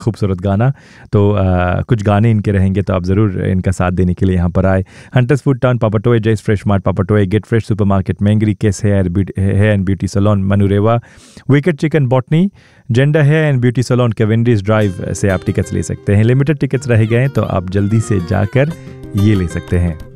खूबसूरत गाना। तो कुछ गाने इनके रहेंगे तो आप ज़रूर इनका साथ देने के लिए यहाँ पर आए। Hunters food town, पापाटोए, JAYS fresh mart पापाटोए, gate fresh supermarket मेंगरी, case hair and beauty salon मनुरेवा, wicket chicken botany, gender hair and beauty salon Cavendish drive से आप टिकट्स ले सकते हैं। लिमिटेड टिकट्स रह गए हैं तो आप जल्दी से जाकर ये ले सकते हैं।